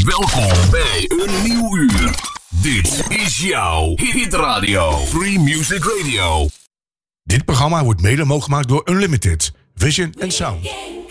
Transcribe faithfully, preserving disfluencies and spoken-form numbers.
Welkom bij een nieuw uur. Dit is jouw Hit Radio. Free Music Radio. Dit programma wordt mede mogelijk gemaakt door Unlimited, Vision en Sound.